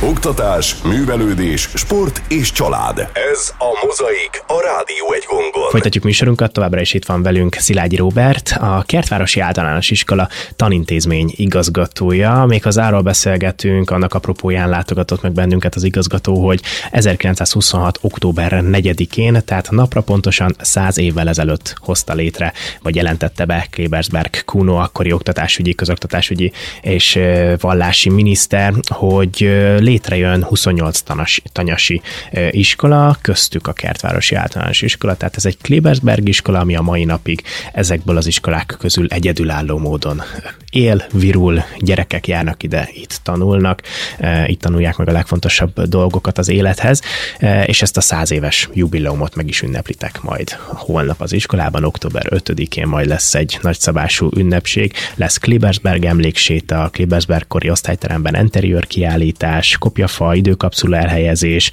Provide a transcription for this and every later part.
Oktatás, művelődés, sport és család. Ez a Mozaik, a Rádió Egy Gongon. Folytatjuk műsorunkat, továbbra is itt van velünk Szilágyi Róbert, a Kertvárosi Általános Iskola tanintézmény igazgatója. Még az arról beszélgetünk, annak apropóján látogatott meg bennünket az igazgató, hogy 1926. október 4-én, tehát napra pontosan 100 évvel ezelőtt hozta létre, vagy jelentette be Klebersberg Kuno, akkori oktatásügyi, közoktatásügyi és vallási miniszter, hogy létrejön 28 tanyasi iskola, köztük a Kertvárosi Általános Iskola, tehát ez egy Klebersberg iskola, ami a mai napig ezekből az iskolák közül egyedülálló módon él, virul, gyerekek járnak ide, itt tanulnak, itt tanulják meg a legfontosabb dolgokat az élethez, és ezt a 100 éves jubileumot meg is ünneplitek majd holnap az iskolában, október 5-én majd lesz egy nagyszabású ünnepség, lesz Klebersberg emlékséta, a Klebersberg kori osztályteremben interiőr kiállítás, kopjafa, időkapszula elhelyezés,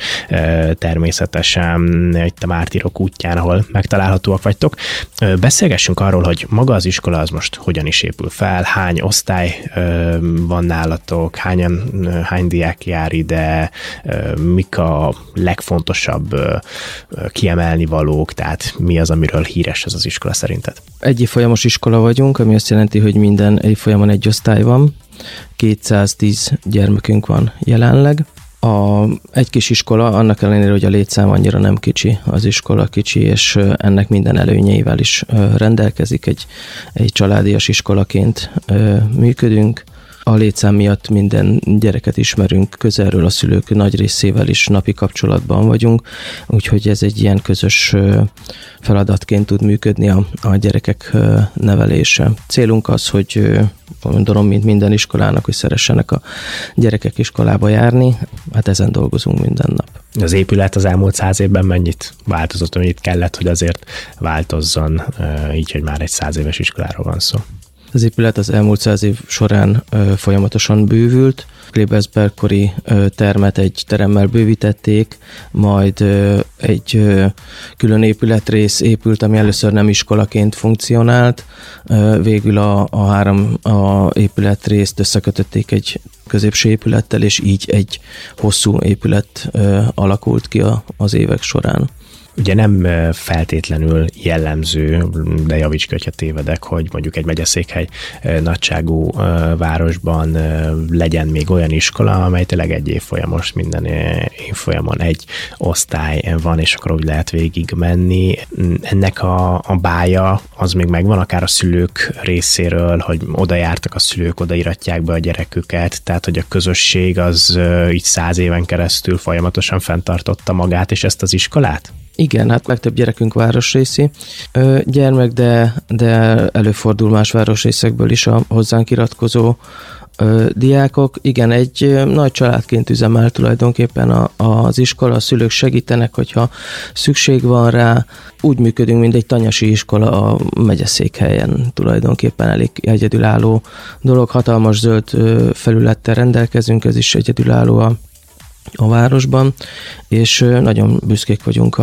természetesen itt a Mártírok útján, ahol megtalálhatóak vagytok. Beszélgessünk arról, hogy maga az iskola az most hogyan is épül fel, hány osztály van nálatok, hány diák jár ide, mik a legfontosabb kiemelni valók, tehát mi az, amiről híres ez az iskola szerinted? Egy évfolyamos iskola vagyunk, ami azt jelenti, hogy minden évfolyamon egy osztály van, 210 gyermekünk van jelenleg. Egy kis iskola, annak ellenére, hogy a létszám annyira nem kicsi, az iskola kicsi, és ennek minden előnyeivel is rendelkezik. Egy családias iskolaként működünk. A létszám miatt minden gyereket ismerünk, közelről a szülők nagy részével is napi kapcsolatban vagyunk, úgyhogy ez egy ilyen közös feladatként tud működni a gyerekek nevelése. Célunk az, hogy mondom, mint minden iskolának, hogy szeressenek a gyerekek iskolába járni, hát ezen dolgozunk minden nap. Az épület az elmúlt 100 évben mennyit változott, mennyit kellett, hogy azért változzon, így, hogy már egy 100 éves iskoláról van szó? Az épület az elmúlt 100 év során folyamatosan bűvült. Klebersberg kori termet egy teremmel bővítették, majd egy külön épületrész épült, ami először nem iskolaként funkcionált. Végül a épületrészt összekötötték egy középső épülettel, és így egy hosszú épület alakult ki az évek során. Ugye nem feltétlenül jellemző, de javíts ki, hogyha tévedek, hogy mondjuk egy megyeszékhely nagyságú városban legyen még olyan iskola, amely tényleg egy évfolyamos, minden évfolyamon egy osztály van, és akkor úgy lehet végig menni. Ennek a bája az még megvan, akár a szülők részéről, hogy oda jártak a szülők, odaíratják be a gyereküket, tehát hogy a közösség az így 100 éven keresztül folyamatosan fenntartotta magát, és ezt az iskolát? Igen, hát legtöbb gyerekünk városrészi gyermek, de előfordul más városrészekből is a hozzánk iratkozó diákok. Igen, egy nagy családként üzemel tulajdonképpen az iskola, a szülők segítenek, hogyha szükség van rá. Úgy működünk, mint egy tanyasi iskola a megyeszékhelyen, tulajdonképpen elég egyedülálló dolog. Hatalmas zöld felülettel rendelkezünk, ez is egyedülálló a városban, és nagyon büszkék vagyunk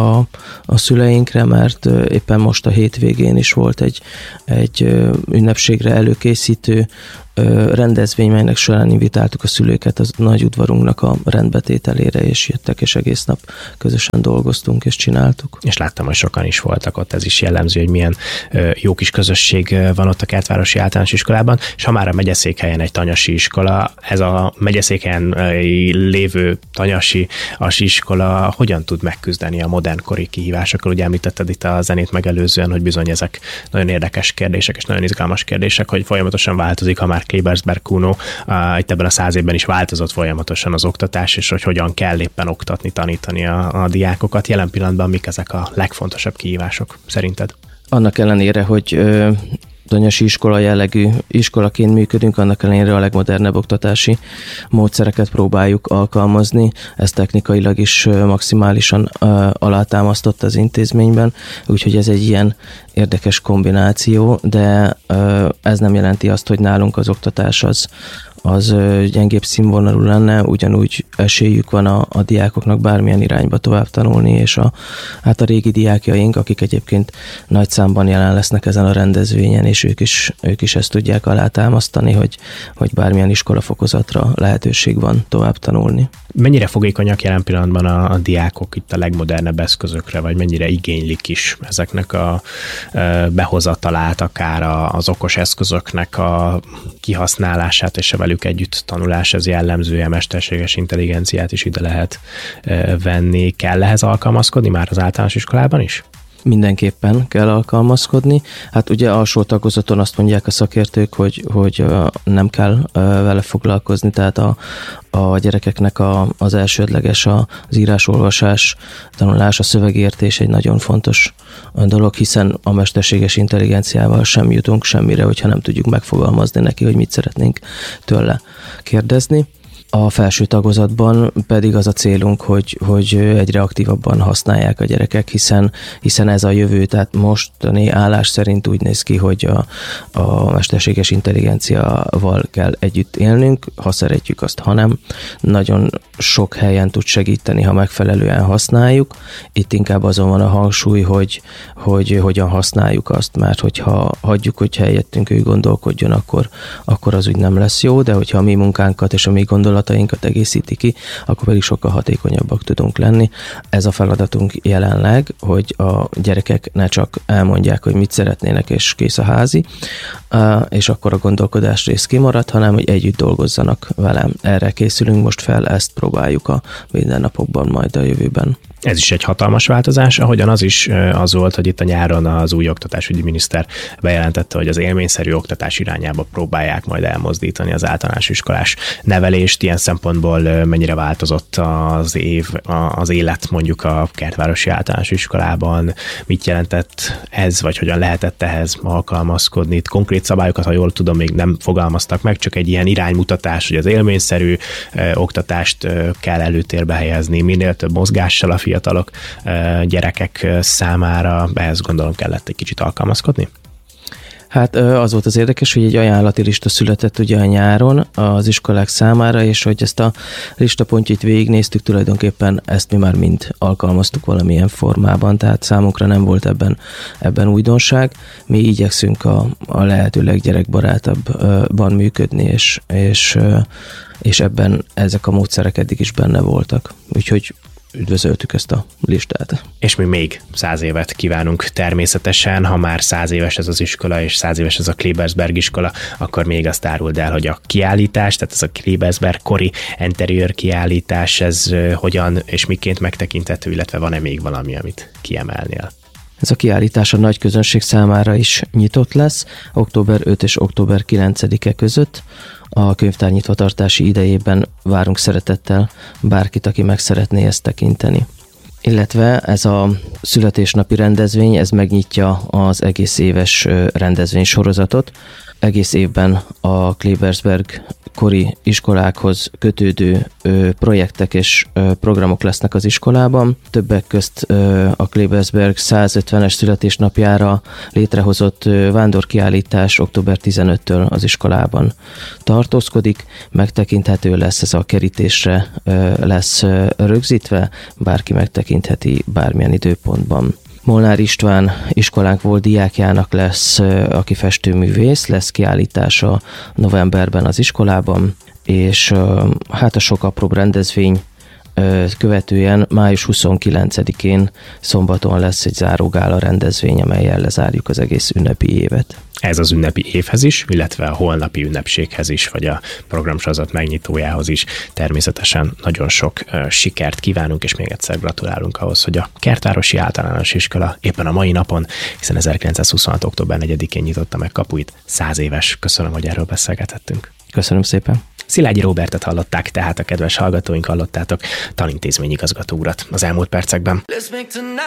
a szüleinkre, mert éppen most a hétvégén is volt egy ünnepségre előkészítő rendezvény, melynek során invitáltuk a szülőket az nagy udvarunknak a rendbetételére, és jöttek, és egész nap közösen dolgoztunk, és csináltuk. És láttam, hogy sokan is voltak ott, ez is jellemző, hogy milyen jó kis közösség van ott a Kertvárosi Általános Iskolában, és ha már a megyeszékhelyen egy tanyasi iskola, ez a megyeszékhelyen lévő tanyasi iskola hogyan tud megküzdeni a modernkori kihívásokkal? Ugye említetted itt a zenét megelőzően, hogy bizony ezek nagyon érdekes kérdések, és nagyon izgalmas kérdések, hogy folyamatosan változik, ha már Klebersberg Kuno, itt ebben a 100 évben is változott folyamatosan az oktatás, és hogy hogyan kell éppen oktatni, tanítani a diákokat. Jelen pillanatban mik ezek a legfontosabb kihívások szerinted? Annak ellenére, hogy tanyasi iskola jellegű iskolaként működünk, annak ellenére a legmodernebb oktatási módszereket próbáljuk alkalmazni. Ez technikailag is maximálisan alátámasztott az intézményben, úgyhogy ez egy ilyen érdekes kombináció, de ez nem jelenti azt, hogy nálunk az oktatás az gyengébb színvonalú lenne, ugyanúgy esélyük van a diákoknak bármilyen irányba tovább tanulni, és a régi diákjaink, akik egyébként nagy számban jelen lesznek ezen a rendezvényen, és ők is ezt tudják alátámasztani, hogy bármilyen iskolafokozatra lehetőség van tovább tanulni. Mennyire fogékonyak jelen pillanatban a diákok itt a legmodernebb eszközökre, vagy mennyire igénylik is ezeknek a behozatalát, akár az okos eszközöknek a kihasználását, és a velük együtt tanulás, ez jellemzője, mesterséges intelligenciát is ide lehet venni. Kell ehhez alkalmazkodni már az általános iskolában is? Mindenképpen kell alkalmazkodni. Hát ugye alsó tagozaton azt mondják a szakértők, hogy nem kell vele foglalkozni, tehát a gyerekeknek az elsődleges az írás-olvasás tanulás, a szövegértés egy nagyon fontos dolog, hiszen a mesterséges intelligenciával sem jutunk semmire, hogyha nem tudjuk megfogalmazni neki, hogy mit szeretnénk tőle kérdezni. A felső tagozatban pedig az a célunk, hogy egyre aktívabban használják a gyerekek, hiszen ez a jövő, tehát mostani állás szerint úgy néz ki, hogy a mesterséges intelligenciával kell együtt élnünk, ha szeretjük azt, ha nem. Nagyon sok helyen tud segíteni, ha megfelelően használjuk. Itt inkább azon van a hangsúly, hogy hogyan használjuk azt, mert hogyha hagyjuk, hogy helyettünk ő gondolkodjon, akkor az úgy nem lesz jó, de hogyha a mi munkánkat és a mi gondolatainkat egészíti ki, akkor pedig sokkal hatékonyabbak tudunk lenni. Ez a feladatunk jelenleg, hogy a gyerekek ne csak elmondják, hogy mit szeretnének, és kész a házi, és akkor a gondolkodás rész kimarad, hanem hogy együtt dolgozzanak velem. Erre készülünk most fel, ezt próbáljuk a mindennapokban, majd a jövőben. Ez is egy hatalmas változás, ahogyan az is az volt, hogy itt a nyáron az új oktatásügyi miniszter bejelentette, hogy az élményszerű oktatás irányába próbálják majd elmozdítani az általános iskolás nevelést. Ilyen szempontból mennyire változott az élet mondjuk a Kertvárosi Általános Iskolában, mit jelentett ez, vagy hogyan lehetett ehhez alkalmazkodni? Itt konkrét szabályokat, ha jól tudom, még nem fogalmaztak meg, csak egy ilyen iránymutatás, hogy az élményszerű oktatást kell előtérbe helyezni, minél több mozgással a fiatalok, gyerekek számára, ehhez gondolom kellett egy kicsit alkalmazkodni? Hát az volt az érdekes, hogy egy ajánlati lista született ugye a nyáron az iskolák számára, és hogy ezt a listapontjait végignéztük, tulajdonképpen ezt mi már mind alkalmaztuk valamilyen formában, tehát számunkra nem volt ebben újdonság. Mi igyekszünk a lehető leggyerekbarátabban működni, és ebben ezek a módszerek eddig is benne voltak. Úgyhogy üdvözöltük ezt a listát. És mi még 100 évet kívánunk természetesen, ha már 100 éves ez az iskola, és 100 éves ez a Klebersberg iskola, akkor még azt áruld el, hogy a kiállítás, tehát ez a Klebersberg kori interiőr kiállítás, ez hogyan és miként megtekinthető, illetve van-e még valami, amit kiemelnél? Ez a kiállítás a nagy közönség számára is nyitott lesz, október 5 és október 9-e között. A könyvtár nyitvatartási idejében várunk szeretettel bárkit, aki meg szeretné ezt tekinteni. Illetve ez a születésnapi rendezvény, ez megnyitja az egész éves rendezvénysorozatot. Egész évben a Klebersberg kori iskolákhoz kötődő projektek és programok lesznek az iskolában. Többek közt a Klebersberg 150-es születésnapjára létrehozott vándorkiállítás október 15-től az iskolában tartózkodik. Megtekinthető lesz, ez a kerítésre lesz rögzítve, bárki megtekintheti bármilyen időpontban. Molnár István iskolánk volt diákjának lesz, aki festőművész, lesz kiállítása novemberben az iskolában, és hát a sok apróbb rendezvény követően május 29-én szombaton lesz egy zárógála rendezvény, amellyel lezárjuk az egész ünnepi évet. Ez az ünnepi évhez is, illetve a holnapi ünnepséghez is, vagy a programsorozat megnyitójához is természetesen nagyon sok sikert kívánunk, és még egyszer gratulálunk ahhoz, hogy a Kertvárosi Általános Iskola éppen a mai napon, hiszen 1926. október 4-én nyitotta meg kapuit, 100 éves. Köszönöm, hogy erről beszélgethettünk. Köszönöm szépen. Szilágyi Róbertet hallották, tehát a kedves hallgatóink hallottátok, tanintézményigazgató urat az elmúlt percekben.